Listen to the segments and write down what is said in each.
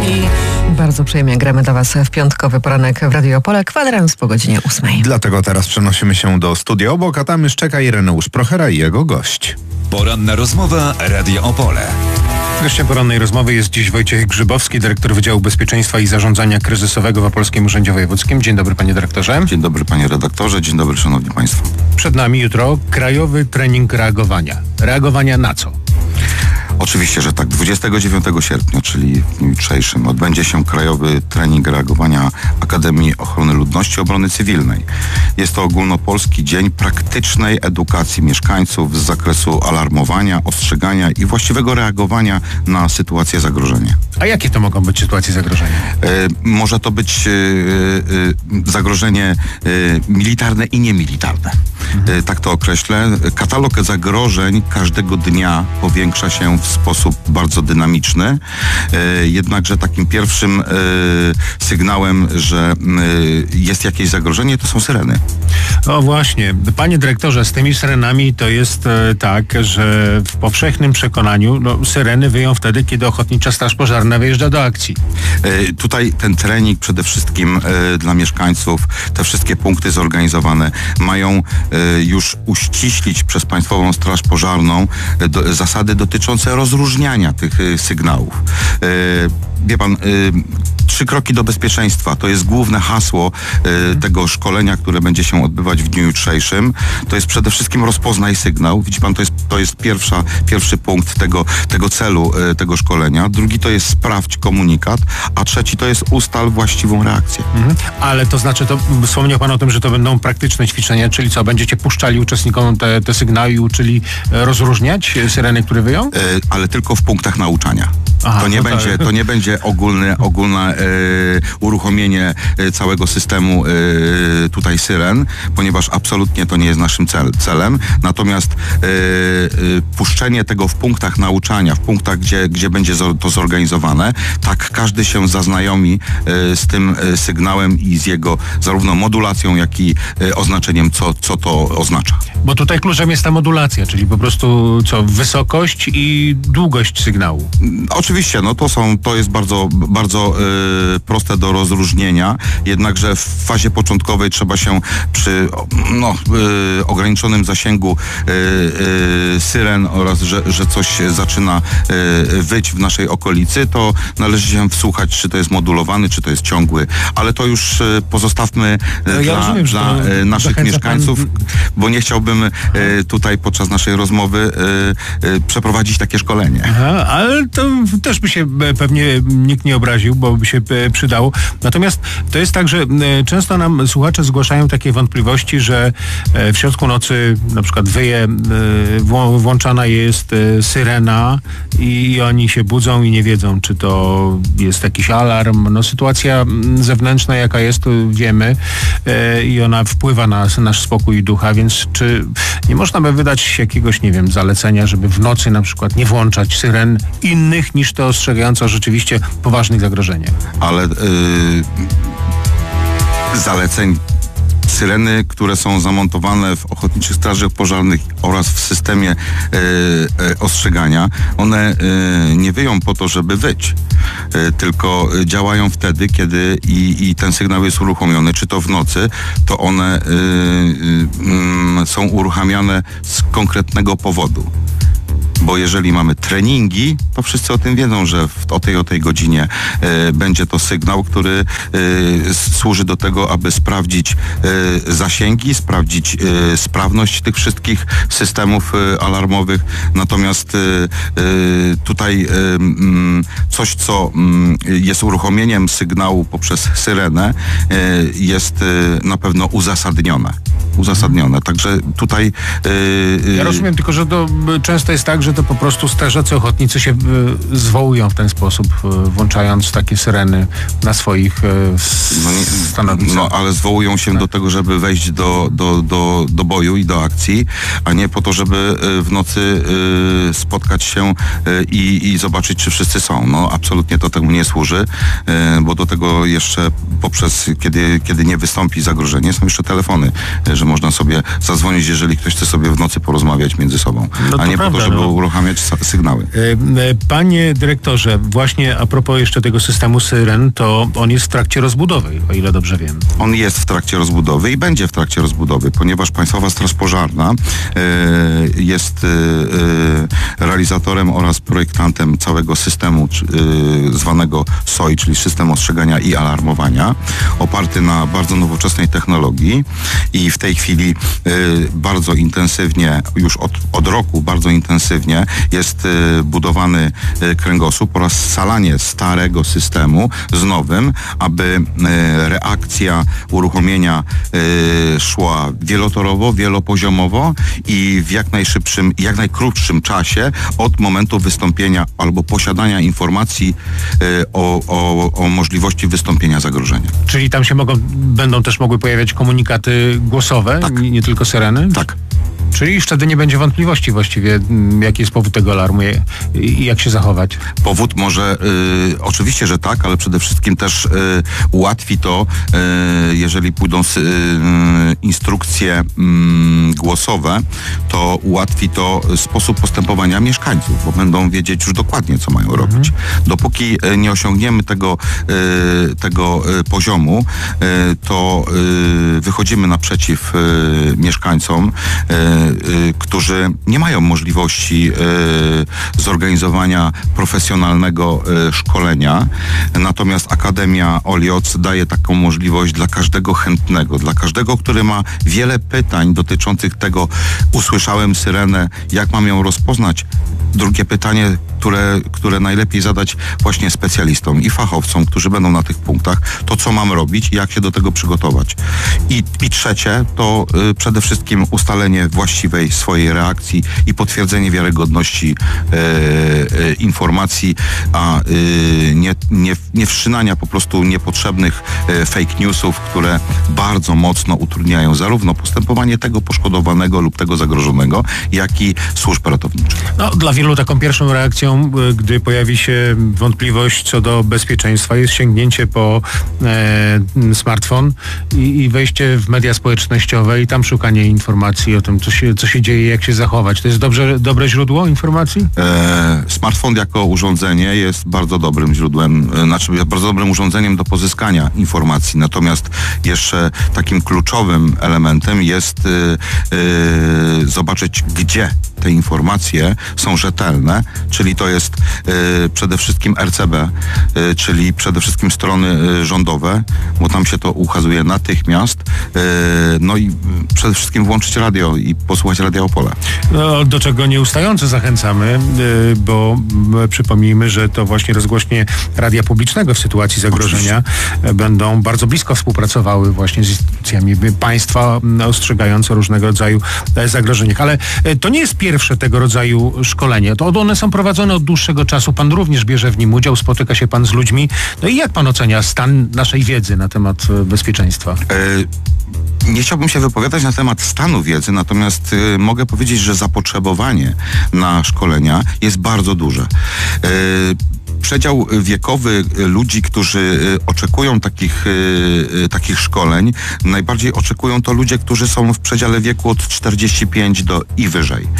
Bardzo przyjemnie gramy dla Was w piątkowy poranek w Radio Opole. Kwadrans po godzinie 8. Dlatego teraz przenosimy się do studia obok, a tam już czeka Ireneusz Prochera i jego gość. Poranna rozmowa Radio Opole. Gościem porannej rozmowy jest dziś Wojciech Grzybowski, dyrektor Wydziału Bezpieczeństwa i Zarządzania Kryzysowego w Opolskim Urzędzie Wojewódzkim. Dzień dobry, panie dyrektorze. Dzień dobry, panie redaktorze. Dzień dobry, szanowni państwo. Przed nami jutro krajowy trening reagowania. Reagowania na co? Oczywiście, że tak. 29 sierpnia, czyli w dniu jutrzejszym, odbędzie się Krajowy Trening Reagowania Akademii Ochrony Ludności i Obrony Cywilnej. Jest to ogólnopolski dzień praktycznej edukacji mieszkańców z zakresu alarmowania, ostrzegania i właściwego reagowania na sytuacje zagrożenia. A jakie to mogą być sytuacje zagrożenia? Może to być zagrożenie militarne i niemilitarne. Tak to określę. Katalog zagrożeń każdego dnia powiększa się w sposób bardzo dynamiczny. Jednakże takim pierwszym sygnałem, że jest jakieś zagrożenie, to są syreny. O właśnie. Panie dyrektorze, z tymi syrenami to jest tak, że w powszechnym przekonaniu syreny wyją wtedy, kiedy Ochotnicza Straż Pożarna wyjeżdża do akcji. Tutaj ten trening przede wszystkim dla mieszkańców, te wszystkie punkty zorganizowane mają już uściślić przez Państwową Straż Pożarną zasady dotyczące rozróżniania tych sygnałów. Wie pan, 3 kroki do bezpieczeństwa to jest główne hasło tego szkolenia, które będzie się odbywać w dniu jutrzejszym. To jest przede wszystkim rozpoznaj sygnał. Widzi pan, to jest pierwszy punkt tego celu tego szkolenia. Drugi to jest sprawdź komunikat, a trzeci to jest ustal właściwą reakcję. Ale to znaczy, wspomniał pan o tym, że to będą praktyczne ćwiczenia, czyli co, będziecie puszczali uczestnikom te sygnały i uczyli rozróżniać syreny, które wyją? Ale tylko w punktach nauczania. Aha, to nie będzie ogólne uruchomienie całego systemu tutaj syren, ponieważ absolutnie to nie jest naszym celem. Natomiast puszczenie tego w punktach nauczania, w punktach, gdzie będzie to zorganizowane, tak każdy się zaznajomi z tym sygnałem i z jego zarówno modulacją, jak i oznaczeniem, co to oznacza. Bo tutaj kluczem jest ta modulacja, czyli po prostu wysokość i długość sygnału. Oczywiście, to jest bardzo, bardzo proste do rozróżnienia, jednakże w fazie początkowej trzeba się przy ograniczonym zasięgu syren oraz, że coś zaczyna wyć w naszej okolicy, to należy się wsłuchać, czy to jest modulowany, czy to jest ciągły, ale to już pozostawmy dla naszych mieszkańców, bo nie chciałbym tutaj podczas naszej rozmowy przeprowadzić takie szkolenie. Aha, ale to też by się pewnie nikt nie obraził, bo by się przydało. Natomiast to jest tak, że często nam słuchacze zgłaszają takie wątpliwości, że w środku nocy na przykład włączana jest syrena i oni się budzą i nie wiedzą, czy to jest jakiś alarm. Sytuacja zewnętrzna, jaka jest, to wiemy i ona wpływa na nasz spokój ducha, więc czy nie można by wydać jakiegoś, nie wiem, zalecenia, żeby w nocy na przykład nie włączać syren innych niż te ostrzegające o rzeczywiście poważnych zagrożeniach? Ale zaleceń syreny, które są zamontowane w Ochotniczych Strażach Pożarnych oraz w systemie ostrzegania, one nie wyją po to, żeby wyć, tylko działają wtedy, kiedy i ten sygnał jest uruchomiony, czy to w nocy, to one są uruchamiane z konkretnego powodu. Bo jeżeli mamy treningi, to wszyscy o tym wiedzą, że o tej godzinie będzie to sygnał, który służy do tego, aby sprawdzić zasięgi, sprawdzić sprawność tych wszystkich systemów alarmowych. Natomiast tutaj coś, co jest uruchomieniem sygnału poprzez syrenę, jest na pewno uzasadnione. Także tutaj... Ja rozumiem, tylko że to często jest tak, że to po prostu strażacy ochotnicy się zwołują w ten sposób, włączając takie syreny na swoich stanowiskach. Ale zwołują się do tego, żeby wejść do boju i do akcji, a nie po to, żeby w nocy spotkać się i zobaczyć, czy wszyscy są. Absolutnie to temu nie służy, bo do tego jeszcze poprzez, kiedy nie wystąpi zagrożenie, są jeszcze telefony, że można sobie zadzwonić, jeżeli ktoś chce sobie w nocy porozmawiać między sobą, a nie po to, żeby uruchamiać sygnały. Panie dyrektorze, właśnie a propos jeszcze tego systemu syren, to on jest w trakcie rozbudowy, o ile dobrze wiem. On jest w trakcie rozbudowy i będzie w trakcie rozbudowy, ponieważ Państwowa Straż Pożarna jest realizatorem oraz projektantem całego systemu zwanego SOI, czyli system ostrzegania i alarmowania, oparty na bardzo nowoczesnej technologii i w tej chwili bardzo intensywnie, już od roku bardzo intensywnie jest budowany kręgosłup oraz scalanie starego systemu z nowym, aby reakcja uruchomienia szła wielotorowo, wielopoziomowo i w jak najszybszym, jak najkrótszym czasie od momentu wystąpienia albo posiadania informacji o możliwości wystąpienia zagrożenia. Czyli tam się będą też mogły pojawiać komunikaty głosowe, tak. Nie tylko syreny? Tak. Czyli już wtedy nie będzie wątpliwości właściwie, jaki jest powód tego alarmu i jak się zachować. Powód może, oczywiście, że tak, ale przede wszystkim też ułatwi to, jeżeli pójdą instrukcje głosowe, to ułatwi to sposób postępowania mieszkańców, bo będą wiedzieć już dokładnie, co mają robić. Dopóki nie osiągniemy tego poziomu, to wychodzimy naprzeciw mieszkańcom, którzy nie mają możliwości zorganizowania profesjonalnego szkolenia. Natomiast Akademia OLIOC daje taką możliwość dla każdego chętnego, dla każdego, który ma wiele pytań dotyczących tego, usłyszałem syrenę, jak mam ją rozpoznać. Drugie pytanie, które najlepiej zadać właśnie specjalistom i fachowcom, którzy będą na tych punktach, to co mam robić i jak się do tego przygotować. I trzecie, to przede wszystkim ustalenie właściwej swojej reakcji i potwierdzenie wiarygodności informacji, a nie wszczynania po prostu niepotrzebnych fake newsów, które bardzo mocno utrudniają zarówno postępowanie tego poszkodowanego lub tego zagrożonego, jak i służb ratowniczych. No, dla wielu taką pierwszą reakcją, gdy pojawi się wątpliwość co do bezpieczeństwa, jest sięgnięcie po smartfon i wejście w media społecznościowe i tam szukanie informacji o tym, co się dzieje, jak się zachować. To jest dobre źródło informacji? Smartfon jako urządzenie jest bardzo dobrym źródłem, bardzo dobrym urządzeniem do pozyskania informacji. Natomiast jeszcze takim kluczowym elementem jest zobaczyć, gdzie te informacje są rzetelne, czyli to jest przede wszystkim RCB, czyli przede wszystkim strony rządowe, bo tam się to ukazuje natychmiast. No i przede wszystkim włączyć radio i posłuchać Radia Opole. No, do czego nieustająco zachęcamy, bo przypomnijmy, że to właśnie rozgłośnie radia publicznego w sytuacji zagrożenia będą bardzo blisko współpracowały właśnie z instytucjami państwa, ostrzegając o różnego rodzaju zagrożeniach. Ale to nie jest pierwsze tego rodzaju szkolenie. To one są prowadzone od dłuższego czasu. Pan również bierze w nim udział, spotyka się pan z ludźmi. No i jak pan ocenia stan naszej wiedzy na temat bezpieczeństwa? Nie chciałbym się wypowiadać na temat stanu wiedzy, natomiast mogę powiedzieć, że zapotrzebowanie na szkolenia jest bardzo duże. Przedział wiekowy ludzi, którzy oczekują takich szkoleń, najbardziej oczekują to ludzie, którzy są w przedziale wieku od 45 i wyżej.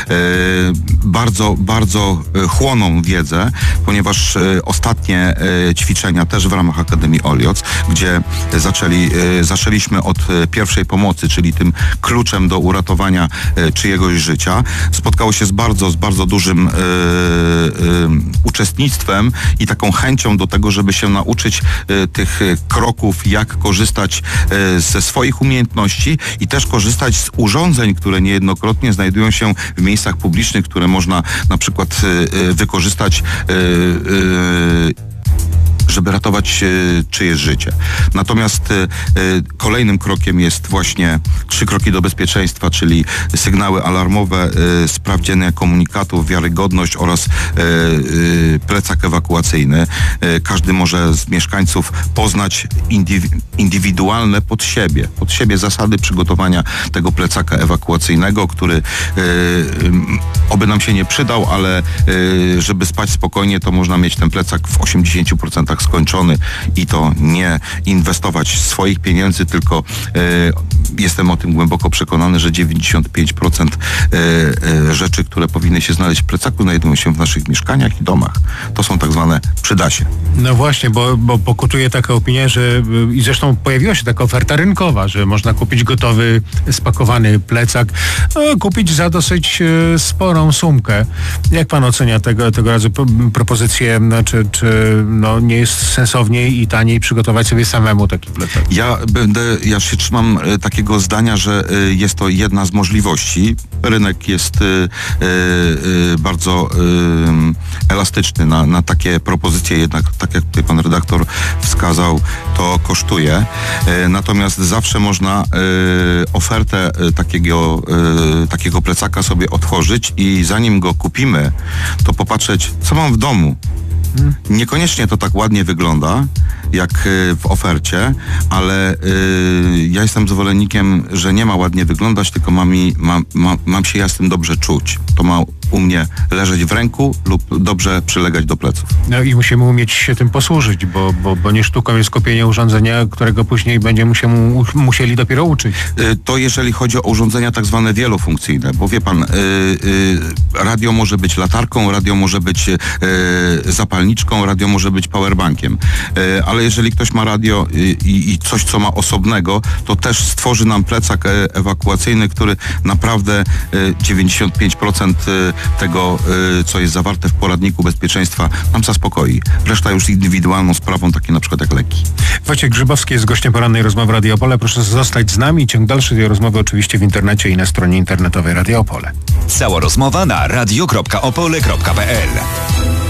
Bardzo chłoną wiedzę, ponieważ ostatnie ćwiczenia też w ramach Akademii OLIOC, gdzie zaczęliśmy od pierwszej pomocy, czyli tym kluczem do uratowania czyjegoś życia, spotkało się z bardzo dużym uczestnictwem i taką chęcią do tego, żeby się nauczyć tych kroków, jak korzystać ze swoich umiejętności i też korzystać z urządzeń, które niejednokrotnie znajdują się w miejscach publicznych, które można na przykład wykorzystać żeby ratować czyjeś życie. Natomiast kolejnym krokiem jest właśnie 3 kroki do bezpieczeństwa, czyli sygnały alarmowe, sprawdzenie komunikatów, wiarygodność oraz plecak ewakuacyjny. Każdy może z mieszkańców poznać indywidualne pod siebie zasady przygotowania tego plecaka ewakuacyjnego, który oby nam się nie przydał, ale żeby spać spokojnie, to można mieć ten plecak w 80% skończony. zabezpieczony i to nie inwestować swoich pieniędzy, tylko jestem o tym głęboko przekonany, że 95% rzeczy, które powinny się znaleźć w plecaku, znajdują się w naszych mieszkaniach i domach. To są tak zwane przydasie. No właśnie, bo pokutuje taka opinia, że i zresztą pojawiła się taka oferta rynkowa, że można kupić gotowy, spakowany plecak, kupić za dosyć sporą sumkę. Jak pan ocenia tego razu propozycję, czy nie jest sensowniej i taniej przygotować sobie samemu taki plecak? Ja się trzymam takiego zdania, że jest to jedna z możliwości. Rynek jest bardzo elastyczny na takie propozycje, jednak tak jak tutaj pan redaktor wskazał, to kosztuje. Natomiast zawsze można ofertę takiego plecaka sobie otworzyć i zanim go kupimy, to popatrzeć, co mam w domu. Niekoniecznie to tak ładnie wygląda, jak w ofercie, ale ja jestem zwolennikiem, że nie ma ładnie wyglądać, tylko mam się ja z tym dobrze czuć. To ma u mnie leżeć w ręku lub dobrze przylegać do pleców. No i musimy umieć się tym posłużyć, bo nie sztuką jest kupienie urządzenia, którego później będziemy musieli dopiero uczyć. To jeżeli chodzi o urządzenia tak zwane wielofunkcyjne, bo wie pan, radio może być latarką, radio może być zapalniczką, radio może być powerbankiem, ale jeżeli ktoś ma radio i coś, co ma osobnego, to też stworzy nam plecak ewakuacyjny, który naprawdę 95% tego, co jest zawarte w poradniku bezpieczeństwa, nam zaspokoi. Reszta już indywidualną sprawą, takie na przykład jak leki. Wojciech Grzybowski jest gościem porannej rozmowy Radio Opole. Proszę zostać z nami. Ciąg dalszy tej rozmowy oczywiście w internecie i na stronie internetowej Radio Opole. Cała rozmowa na radio.opole.pl.